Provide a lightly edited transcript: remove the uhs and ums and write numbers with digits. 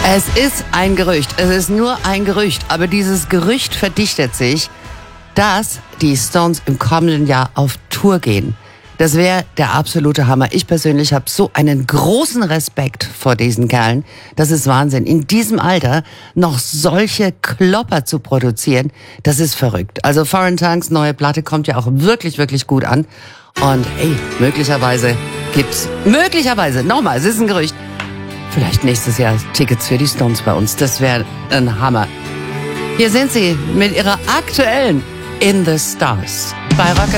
Es ist ein Gerücht. Es ist nur ein Gerücht. Aber dieses Gerücht verdichtet sich, dass die Stones im kommenden Jahr auf Tour gehen. Das wäre der absolute Hammer. Ich persönlich habe so einen großen Respekt vor diesen Kerlen. Das ist Wahnsinn. In diesem Alter noch solche Klopper zu produzieren, das ist verrückt. Also Foreign Tongues neue Platte kommt ja auch wirklich, wirklich gut an. Und möglicherweise, nochmal, es ist ein Gerücht, vielleicht nächstes Jahr Tickets für die Stones bei uns. Das wäre ein Hammer. Hier sind sie mit ihrer aktuellen In the Stars bei Rock